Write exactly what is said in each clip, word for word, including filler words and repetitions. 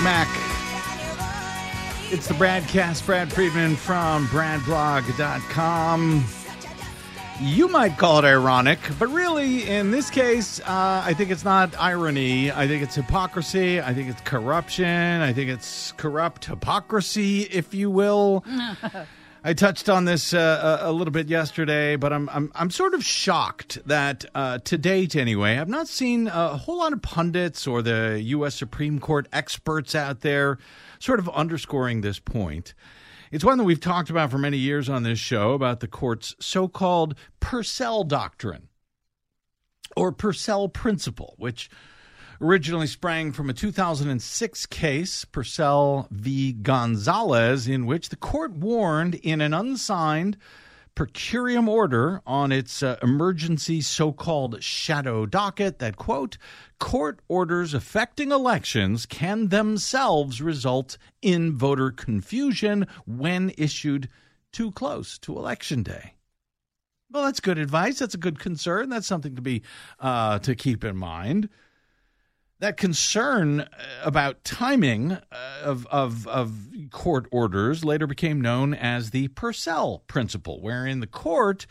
Mac. It's the Bradcast. Brad Friedman from brad blog dot com. You might call it ironic, but really, in this case, uh, I think it's not irony. I think it's hypocrisy. I think it's corruption. I think it's corrupt hypocrisy, if you will. I touched on this uh, a, a little bit yesterday, but I'm I'm I'm sort of shocked that uh, to date, anyway, I've not seen a whole lot of pundits or the U S Supreme Court experts out there sort of underscoring this point. It's one that we've talked about for many years on this show, about the court's so-called Purcell Doctrine, or Purcell Principle, which originally sprang from a two thousand six case, Purcell v. Gonzalez, in which the court warned in an unsigned per curiam order on its uh, emergency so-called shadow docket that, quote, court orders affecting elections can themselves result in voter confusion when issued too close to election day. Well, that's good advice. That's a good concern. That's something to be uh, to keep in mind. That concern about timing of, of of court orders later became known as the Purcell Principle, wherein the court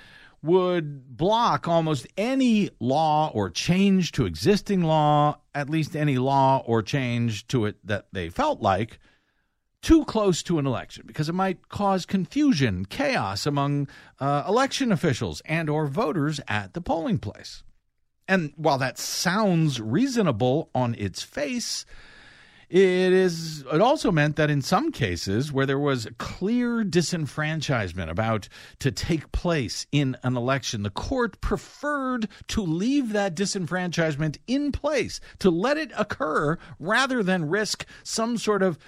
would block almost any law or change to existing law, at least any law or change to it that they felt like, too close to an election, because it might cause confusion, chaos among uh, election officials and or voters at the polling place. And while that sounds reasonable on its face, it is. It also meant that in some cases where there was clear disenfranchisement about to take place in an election, the court preferred to leave that disenfranchisement in place, to let it occur rather than risk some sort of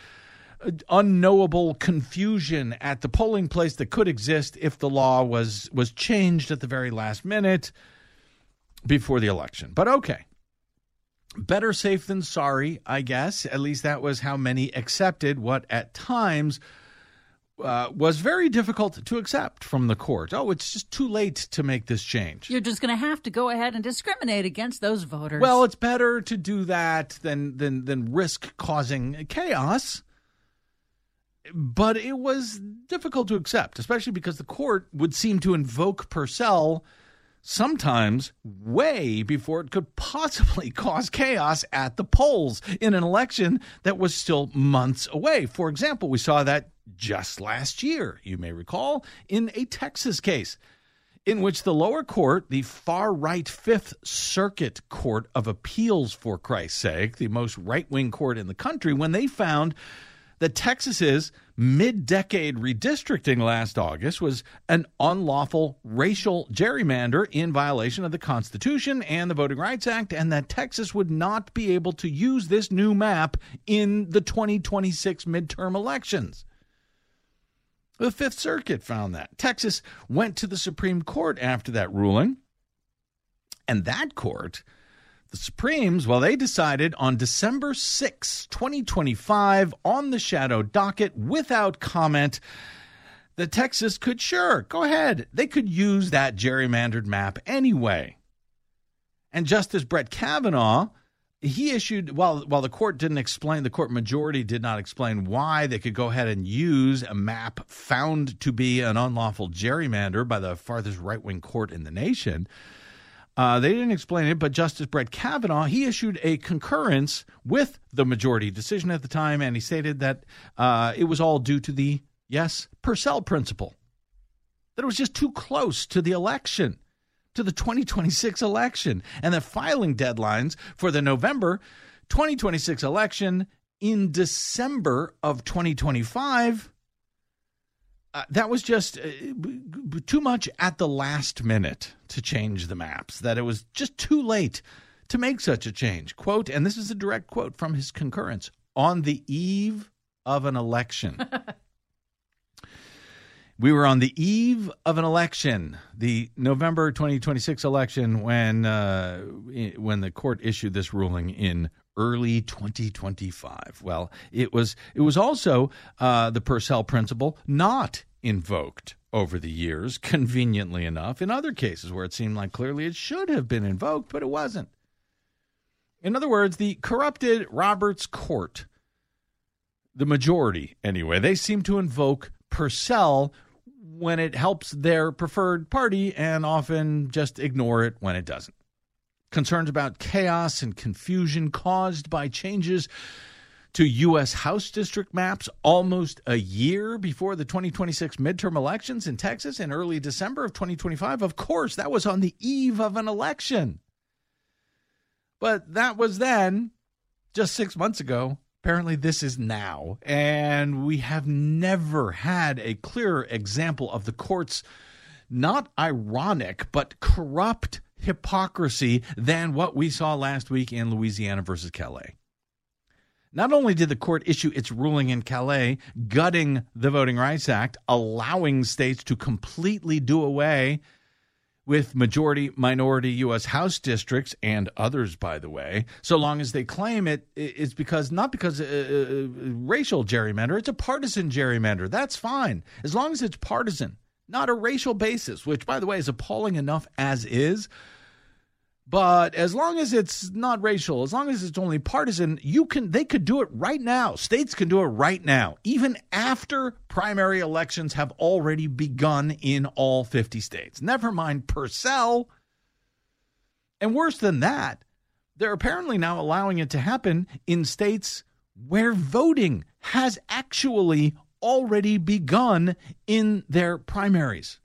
unknowable confusion at the polling place that could exist if the law was was changed at the very last minute before the election. But okay, better safe than sorry, I guess. At least that was how many accepted what at times uh, was very difficult to accept from the court. Oh, it's just too late to make this change. You're just going to have to go ahead and discriminate against those voters. Well, it's better to do that than than than risk causing chaos. But it was difficult to accept, especially because the court would seem to invoke Purcell sometimes way before it could possibly cause chaos at the polls in an election that was still months away. For example, we saw that just last year, you may recall, in a Texas case in which the lower court, the far-right Fifth Circuit Court of Appeals, for Christ's sake, the most right-wing court in the country, when they found that Texas's mid-decade redistricting last August was an unlawful racial gerrymander in violation of the Constitution and the Voting Rights Act, and that Texas would not be able to use this new map in the twenty twenty-six midterm elections. The Fifth Circuit found that. Texas went to the Supreme Court after that ruling, and that court, the Supremes, well, they decided on December sixth, twenty twenty-five, on the shadow docket, without comment, that Texas could, sure, go ahead. They could use that gerrymandered map anyway. And Justice Brett Kavanaugh, he issued, while, while the court didn't explain, the court majority did not explain why they could go ahead and use a map found to be an unlawful gerrymander by the farthest right-wing court in the nation. Uh, they didn't explain it, but Justice Brett Kavanaugh, he issued a concurrence with the majority decision at the time, and he stated that uh, it was all due to the, yes, Purcell Principle, that it was just too close to the election, to the twenty twenty-six election, and the filing deadlines for the November twenty twenty-six election in December of twenty twenty-five, Uh, that was just uh, too much at the last minute to change the maps, that it was just too late to make such a change. Quote, and this is a direct quote from his concurrence, on the eve of an election. We were on the eve of an election, the November twenty twenty-six election, when uh, when the court issued this ruling in early twenty twenty-five. Well, it was it was also uh, the Purcell Principle not invoked over the years, conveniently enough, in other cases where it seemed like clearly it should have been invoked, but it wasn't. In other words, the corrupted Roberts Court the majority anyway, they seem to invoke Purcell when it helps their preferred party and often just ignore it when it doesn't. Concerns about chaos and confusion caused by changes to U S House district maps almost a year before the twenty twenty-six midterm elections in Texas in early December of twenty twenty-five. Of course, that was on the eve of an election. But that was then, just six months ago. Apparently, this is now. And we have never had a clearer example of the court's not ironic, but corrupt hypocrisy than what we saw last week in Louisiana versus Calais. Not only did the court issue its ruling in Calais, gutting the Voting Rights Act, allowing states to completely do away with majority-minority U S House districts, and others, by the way, so long as they claim it is because, not because uh, uh, racial gerrymander, it's a partisan gerrymander. That's fine, as long as it's partisan, not a racial basis, which, by the way, is appalling enough as is. But as long as it's not racial, as long as it's only partisan, you can they could do it right now. States can do it right now, even after primary elections have already begun in all fifty states. Never mind Purcell. And worse than that, they're apparently now allowing it to happen in states where voting has actually already begun in their primaries.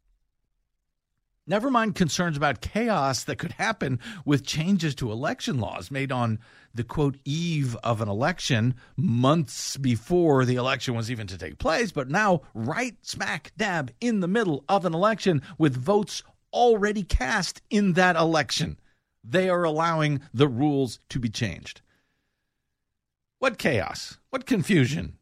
Never mind concerns about chaos that could happen with changes to election laws made on the, quote, eve of an election months before the election was even to take place, but now right smack dab in the middle of an election with votes already cast in that election. They are allowing the rules to be changed. What chaos? What confusion?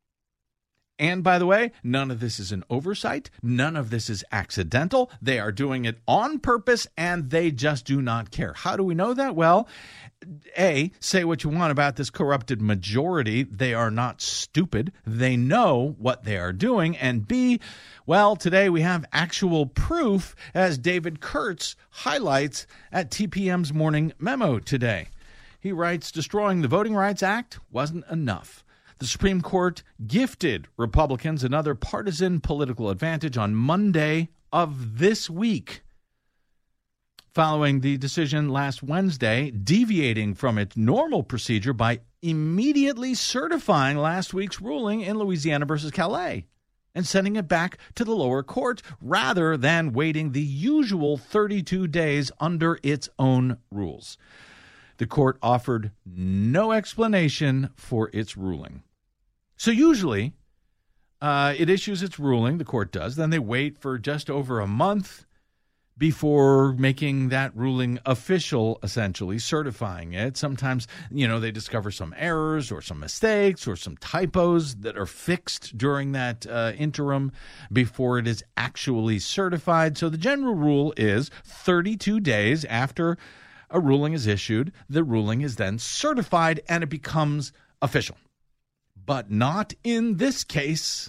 And by the way, none of this is an oversight. None of this is accidental. They are doing it on purpose, and they just do not care. How do we know that? Well, A, say what you want about this corrupted majority. They are not stupid. They know what they are doing. And B, well, today we have actual proof, as David Kurtz highlights at T P M's Morning Memo today. He writes, destroying the Voting Rights Act wasn't enough. The Supreme Court gifted Republicans another partisan political advantage on Monday of this week, following the decision last Wednesday, deviating from its normal procedure by immediately certifying last week's ruling in Louisiana versus Calais and sending it back to the lower court rather than waiting the usual thirty-two days under its own rules. The court offered no explanation for its ruling. So usually, uh, it issues its ruling, the court does, then they wait for just over a month before making that ruling official, essentially, certifying it. Sometimes, you know, they discover some errors or some mistakes or some typos that are fixed during that uh, interim before it is actually certified. So the general rule is thirty-two days after a ruling is issued, the ruling is then certified and it becomes official. But not in this case.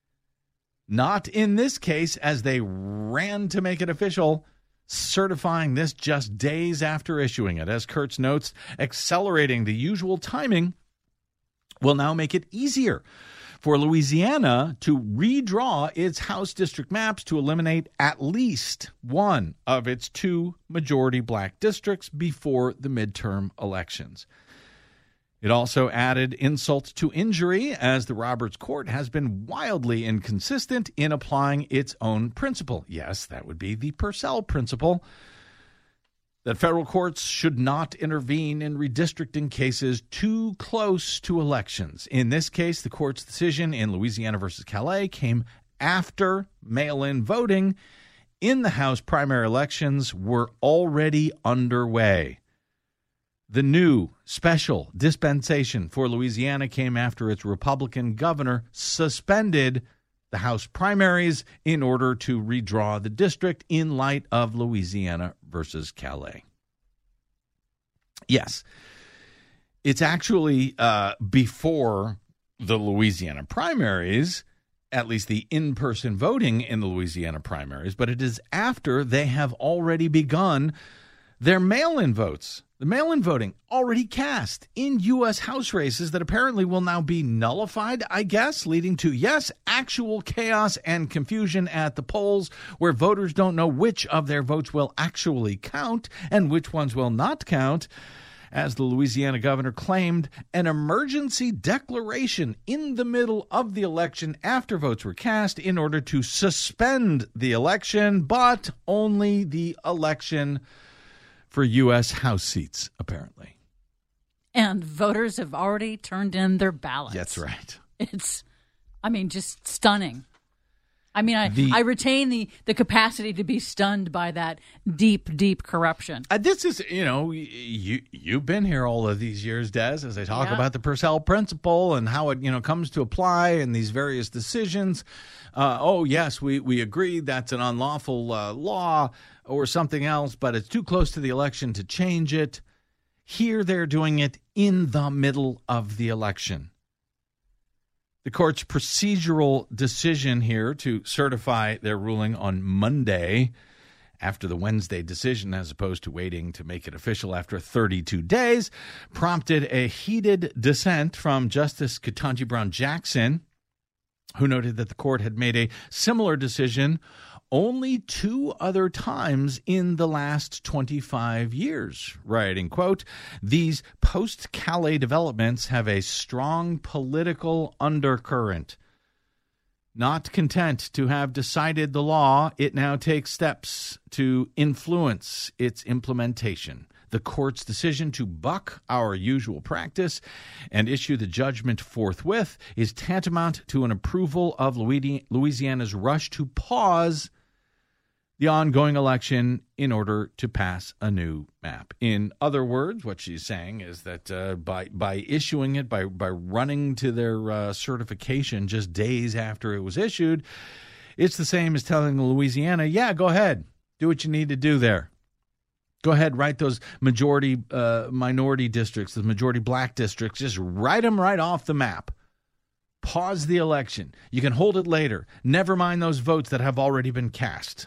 Not in this case, as they ran to make it official, certifying this just days after issuing it. As Kurtz notes, accelerating the usual timing will now make it easier for Louisiana to redraw its House district maps to eliminate at least one of its two majority black districts before the midterm elections. It also added insult to injury, as the Roberts Court has been wildly inconsistent in applying its own principle. Yes, that would be the Purcell principle, that federal courts should not intervene in redistricting cases too close to elections. In this case, the court's decision in Louisiana versus Calais came after mail-in voting in the House primary elections were already underway. The new special dispensation for Louisiana came after its Republican governor suspended the House primaries in order to redraw the district in light of Louisiana versus Calais. Yes, it's actually uh, before the Louisiana primaries, at least the in-person voting in the Louisiana primaries, but it is after they have already begun Their mail-in votes, the mail-in voting already cast in U S House races that apparently will now be nullified, I guess, leading to, yes, actual chaos and confusion at the polls where voters don't know which of their votes will actually count and which ones will not count. As the Louisiana governor claimed, an emergency declaration in the middle of the election after votes were cast in order to suspend the election, but only the election for U S House seats, apparently. And voters have already turned in their ballots. That's right. It's, I mean, just stunning. I mean, I, The- I retain the, the capacity to be stunned by that deep, deep corruption. Uh, this is, you know, y- you, you've been here all of these years, Des, as I talk Yeah. about the Purcell principle and how it, you know, comes to apply in these various decisions. Uh, oh, yes, we, we agree that's an unlawful uh, law or something else, but it's too close to the election to change it. Here they're doing it in the middle of the election. The court's procedural decision here to certify their ruling on Monday after the Wednesday decision, as opposed to waiting to make it official after thirty-two days, prompted a heated dissent from Justice Ketanji Brown Jackson, who noted that the court had made a similar decision only two other times in the last twenty-five years, writing, quote, "These post-Calais developments have a strong political undercurrent. Not content to have decided the law, it now takes steps to influence its implementation. The court's decision to buck our usual practice and issue the judgment forthwith is tantamount to an approval of Louisiana's rush to pause the ongoing election in order to pass a new map." In other words, what she's saying is that uh, by by issuing it, by by running to their uh, certification just days after it was issued, it's the same as telling Louisiana, yeah, go ahead, do what you need to do there. Go ahead, write those majority uh, minority districts, the majority black districts, just write them right off the map. Pause the election. You can hold it later. Never mind those votes that have already been cast.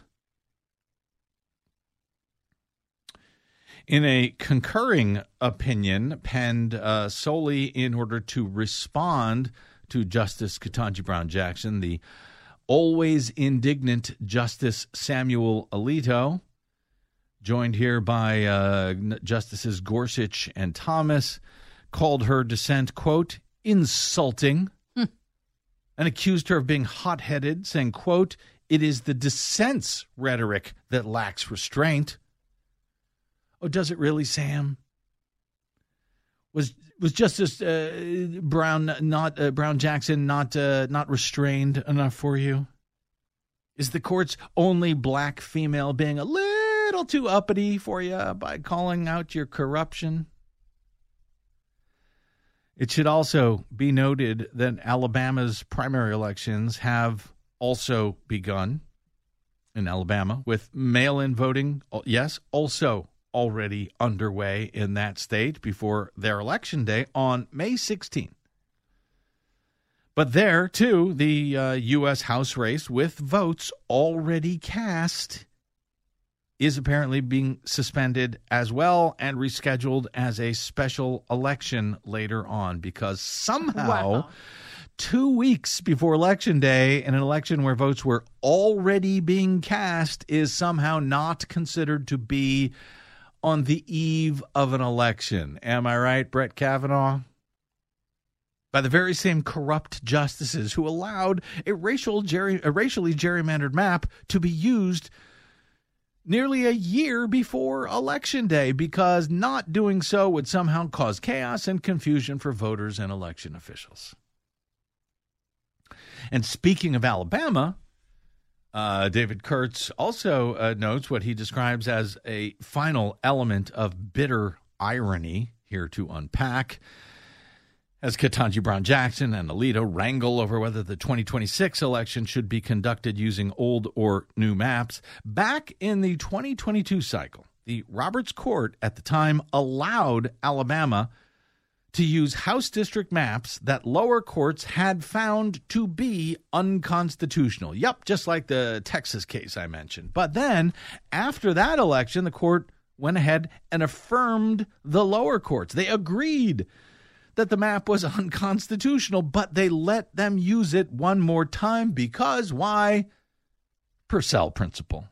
In a concurring opinion penned uh, solely in order to respond to Justice Ketanji Brown Jackson, the always indignant Justice Samuel Alito, joined here by uh, Justices Gorsuch and Thomas, called her dissent, quote, insulting, hmm. and accused her of being hot-headed, saying, quote, "It is the dissent's rhetoric that lacks restraint." Oh, does it really, Sam? Was was Justice uh, Brown not uh, Brown Jackson not uh, not restrained enough for you? Is the court's only black female being a little too uppity for you by calling out your corruption? It should also be noted that Alabama's primary elections have also begun in Alabama with mail-in voting. Yes, also already underway in that state before their election day on May sixteenth. But there, too, the uh, U S House race with votes already cast is apparently being suspended as well and rescheduled as a special election later on because somehow Wow. two weeks before Election Day, in an election where votes were already being cast is somehow not considered to be on the eve of an election. Am I right, Brett Kavanaugh? By the very same corrupt justices who allowed a racial geri- a racially gerrymandered map to be used nearly a year before Election Day because not doing so would somehow cause chaos and confusion for voters and election officials. And speaking of Alabama, Uh, David Kurtz also uh, notes what he describes as a final element of bitter irony here to unpack. As Ketanji Brown Jackson and Alito wrangle over whether the twenty twenty-six election should be conducted using old or new maps, back in the twenty twenty-two cycle, the Roberts Court at the time allowed Alabama to use House district maps that lower courts had found to be unconstitutional. Yep, just like the Texas case I mentioned. But then, after that election, the court went ahead and affirmed the lower courts. They agreed that the map was unconstitutional, but they let them use it one more time because why? Purcell principle.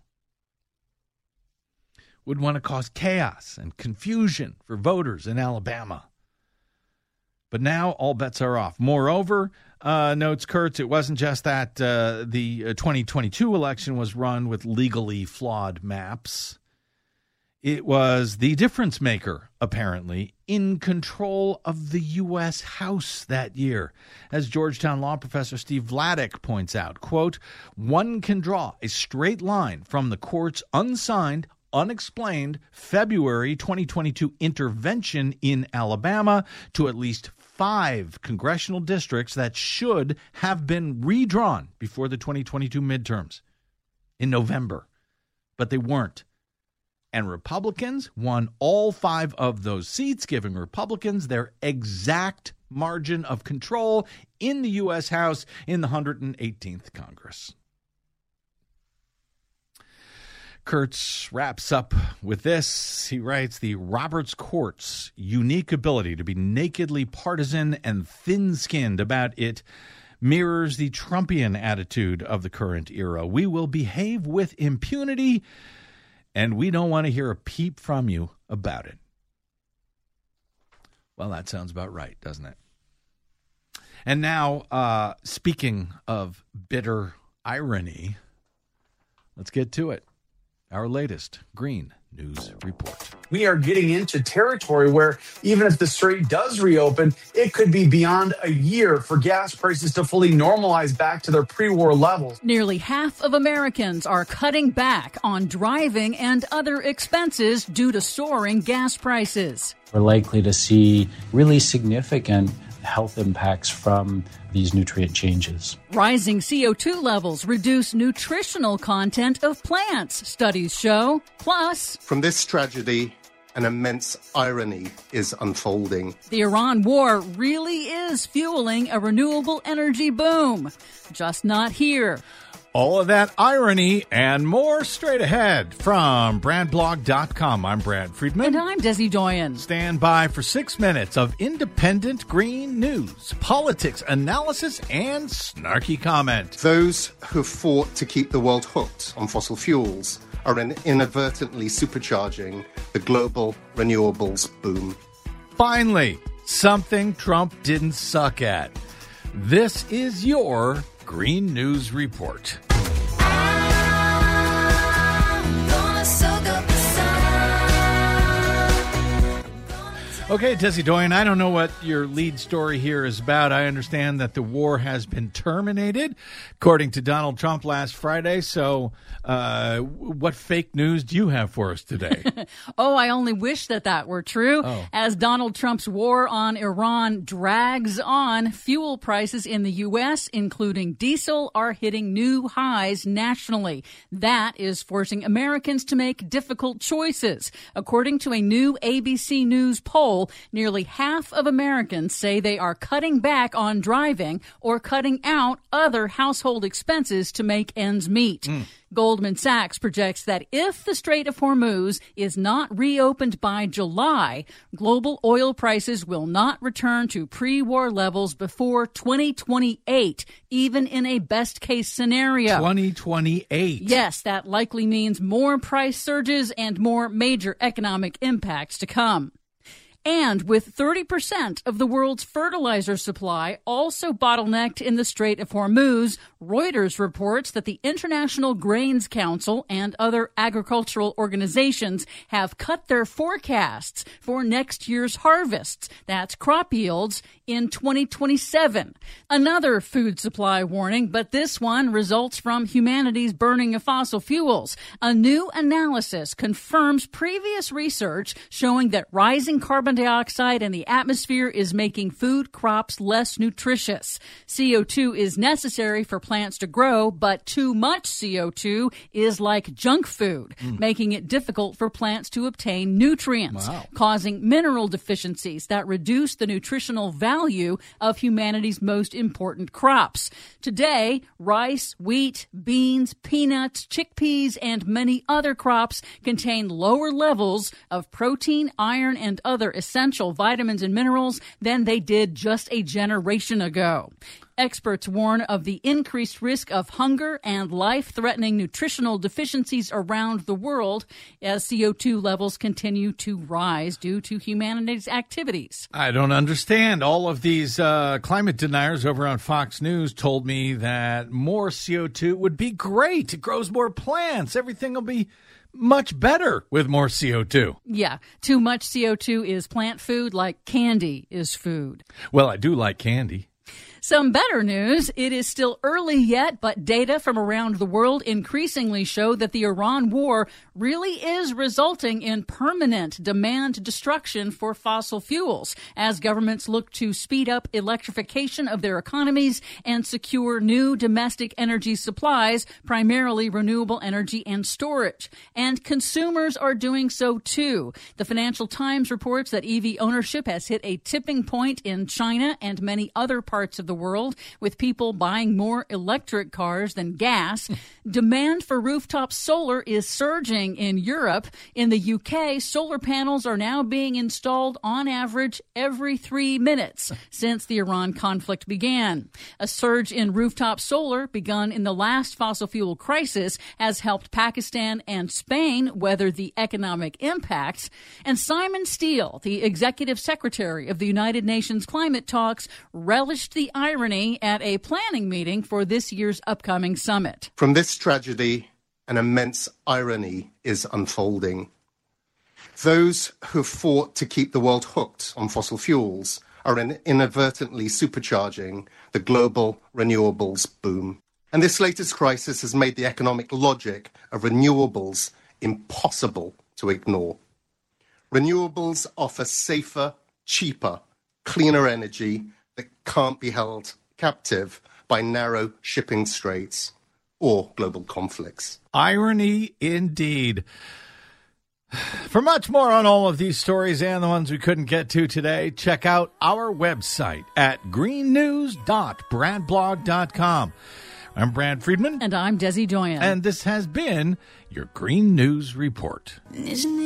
Would want to cause chaos and confusion for voters in Alabama. But now all bets are off. Moreover, uh, notes Kurtz, it wasn't just that uh, the twenty twenty-two election was run with legally flawed maps. It was the difference maker, apparently, in control of the U S House that year. As Georgetown law professor Steve Vladeck points out, quote, one can draw a straight line from the court's unsigned, unexplained February twenty twenty-two intervention in Alabama to at least five congressional districts that should have been redrawn before the twenty twenty-two midterms in November, but they weren't. And Republicans won all five of those seats, giving Republicans their exact margin of control in the U S House in the one hundred eighteenth Congress. Kurtz wraps up with this. He writes, the Roberts Court's unique ability to be nakedly partisan and thin-skinned about it mirrors the Trumpian attitude of the current era. We will behave with impunity, and we don't want to hear a peep from you about it. Well, that sounds about right, doesn't it? And now, uh, speaking of bitter irony, let's get to it. Our latest Green News Report. We are getting into territory where even if the strait does reopen, it could be beyond a year for gas prices to fully normalize back to their pre-war levels. Nearly half of Americans are cutting back on driving and other expenses due to soaring gas prices. We're likely to see really significant health impacts from these nutrient changes. Rising C O two levels reduce nutritional content of plants, studies show. Plus, from this tragedy, an immense irony is unfolding. The Iran war really is fueling a renewable energy boom. Just not here. All of that irony and more straight ahead from Brad Blog dot com. I'm Brad Friedman. And I'm Desi Doyen. Stand by for six minutes of independent green news, politics, analysis, and snarky comment. Those who fought to keep the world hooked on fossil fuels are inadvertently supercharging the global renewables boom. Finally, something Trump didn't suck at. This is your Green News Report. Okay, Desi Doyen, I don't know what your lead story here is about. I understand that the war has been terminated, according to Donald Trump last Friday. So uh, what fake news do you have for us today? Oh, I only wish that that were true. Oh. As Donald Trump's war on Iran drags on, fuel prices in the U S, including diesel, are hitting new highs nationally. That is forcing Americans to make difficult choices. According to a new A B C News poll, nearly half of Americans say they are cutting back on driving or cutting out other household expenses to make ends meet. Mm. Goldman Sachs projects that if the Strait of Hormuz is not reopened by July, global oil prices will not return to pre-war levels before twenty twenty-eight, even in a best-case scenario. twenty twenty-eight. Yes, that likely means more price surges and more major economic impacts to come. And with thirty percent of the world's fertilizer supply also bottlenecked in the Strait of Hormuz, Reuters reports that the International Grains Council and other agricultural organizations have cut their forecasts for next year's harvests. That's crop yields in twenty twenty-seven. Another food supply warning, but this one results from humanity's burning of fossil fuels. A new analysis confirms previous research showing that rising carbon carbon dioxide in the atmosphere is making food crops less nutritious. C O two is necessary for plants to grow, but too much C O two is like junk food, mm. making it difficult for plants to obtain nutrients, wow. causing mineral deficiencies that reduce the nutritional value of humanity's most important crops. Today, rice, wheat, beans, peanuts, chickpeas, and many other crops contain lower levels of protein, iron, and other essential vitamins and minerals than they did just a generation ago. Experts warn of the increased risk of hunger and life-threatening nutritional deficiencies around the world as C O two levels continue to rise due to humanity's activities. I don't understand. All of these uh, climate deniers over on Fox News told me that more C O two would be great. It grows more plants. Everything will be much better with more C O two. Yeah, too much C O two is plant food like candy is food. Well, I do like candy. Some better news. It is still early yet, but data from around the world increasingly show that the Iran war really is resulting in permanent demand destruction for fossil fuels as governments look to speed up electrification of their economies and secure new domestic energy supplies, primarily renewable energy and storage. And consumers are doing so too. The Financial Times reports that E V ownership has hit a tipping point in China and many other parts of the world, with people buying more electric cars than gas. Demand for rooftop solar is surging in Europe. In the U K, solar panels are now being installed on average every three minutes since the Iran conflict began. A surge in rooftop solar begun in the last fossil fuel crisis has helped Pakistan and Spain weather the economic impacts. And Simon Steele, the executive secretary of the United Nations climate talks, relished the irony at a planning meeting for this year's upcoming summit. From this tragedy, an immense irony is unfolding. Those who fought to keep the world hooked on fossil fuels are inadvertently supercharging the global renewables boom. And this latest crisis has made the economic logic of renewables impossible to ignore. Renewables offer safer, cheaper, cleaner energy that can't be held captive by narrow shipping straits or global conflicts. Irony indeed. For much more on all of these stories and the ones we couldn't get to today, check out our website at green news dot brad blog dot com. I'm Brad Friedman. And I'm Desi Doyen. And this has been your Green News Report. Isn't it